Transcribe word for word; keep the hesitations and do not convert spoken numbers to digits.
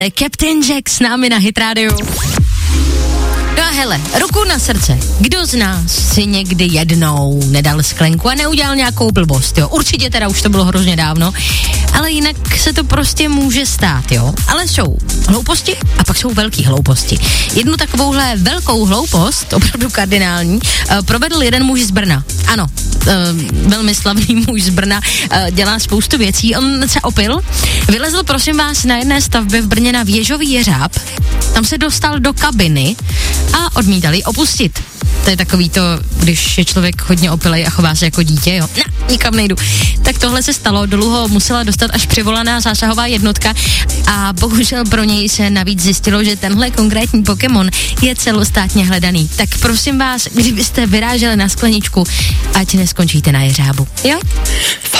Captain Jack s námi na Hit Radio. No a hele, ruku na srdce, kdo z nás si někdy jednou nedal sklenku a neudělal nějakou blbost, jo? Určitě teda už to bylo hrozně dávno, ale jinak se to prostě může stát, jo? Ale jsou hlouposti a pak jsou velký hlouposti. Jednu takovouhle velkou hloupost, opravdu kardinální, uh, provedl jeden muž z Brna. Ano, uh, velmi slavný muž z Brna, uh, dělá spoustu věcí, on se opil, vylezl prosím vás na jedné stavbě v Brně na Věžový jeřáb, tam se dostal do kabiny a odmítali opustit. To je takový to, když je člověk hodně opilej a chová se jako dítě, jo. No, nikam nejdu. Tak tohle se stalo, dolů ho musela dostat až přivolaná zásahová jednotka a bohužel pro něj se navíc zjistilo, že tenhle konkrétní Pokémon je celostátně hledaný. Tak prosím vás, kdybyste vyráželi na skleničku, ať neskončíte na jeřábu, jo?